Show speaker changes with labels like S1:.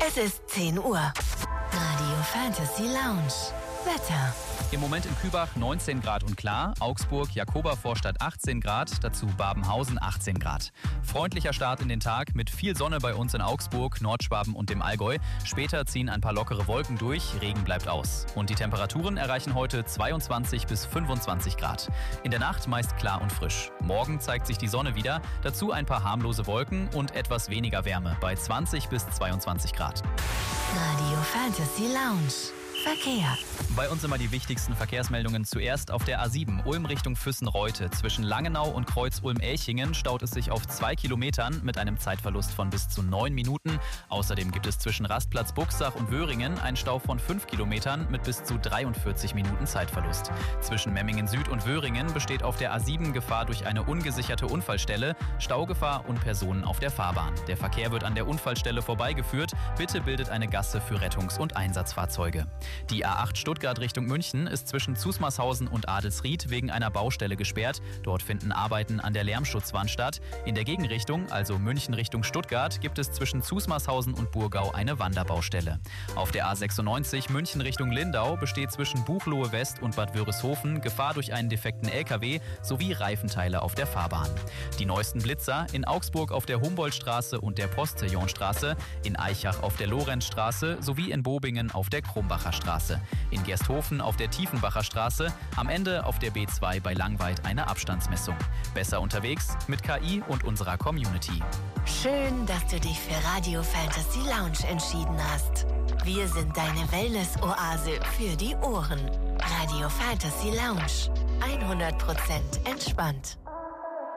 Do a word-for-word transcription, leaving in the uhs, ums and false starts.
S1: Es ist zehn Uhr. Radio Fantasy Lounge. Wetter.
S2: Im Moment in Kübach neunzehn Grad und klar, Augsburg, Jakoba-Vorstadt achtzehn Grad, dazu Babenhausen achtzehn Grad. Freundlicher Start in den Tag mit viel Sonne bei uns in Augsburg, Nordschwaben und dem Allgäu. Später ziehen ein paar lockere Wolken durch, Regen bleibt aus. Und die Temperaturen erreichen heute zweiundzwanzig bis fünfundzwanzig Grad. In der Nacht meist klar und frisch. Morgen zeigt sich die Sonne wieder, dazu ein paar harmlose Wolken und etwas weniger Wärme bei zwanzig bis zweiundzwanzig Grad.
S1: Radio Fantasy Lounge. Verkehr.
S2: Bei uns immer die wichtigsten Verkehrsmeldungen zuerst auf der A sieben Ulm Richtung Füssen-Reute. Zwischen Langenau und Kreuz Ulm-Elchingen staut es sich auf zwei Kilometern mit einem Zeitverlust von bis zu neun Minuten. Außerdem gibt es zwischen Rastplatz Buchsach und Wöhringen einen Stau von fünf Kilometern mit bis zu dreiundvierzig Minuten Zeitverlust. Zwischen Memmingen Süd und Wöhringen besteht auf der A sieben Gefahr durch eine ungesicherte Unfallstelle, Staugefahr und Personen auf der Fahrbahn. Der Verkehr wird an der Unfallstelle vorbeigeführt. Bitte bildet eine Gasse für Rettungs- und Einsatzfahrzeuge. Die A acht Stuttgart Richtung München ist zwischen Zusmarshausen und Adelsried wegen einer Baustelle gesperrt. Dort finden Arbeiten an der Lärmschutzwand statt. In der Gegenrichtung, also München Richtung Stuttgart, gibt es zwischen Zusmarshausen und Burgau eine Wanderbaustelle. Auf der A sechsundneunzig München Richtung Lindau besteht zwischen Buchloe West und Bad Wörishofen Gefahr durch einen defekten L K W sowie Reifenteile auf der Fahrbahn. Die neuesten Blitzer in Augsburg auf der Humboldtstraße und der Postillonstraße, in Aichach auf der Lorenzstraße sowie in Bobingen auf der Krumbacher Straße. In Gersthofen auf der Tiefenbacher Straße, am Ende auf der B zwei bei Langweid eine Abstandsmessung. Besser unterwegs mit K I und unserer Community.
S1: Schön, dass du dich für Radio Fantasy Lounge entschieden hast. Wir sind deine Wellness-Oase für die Ohren. Radio Fantasy Lounge. hundert Prozent entspannt.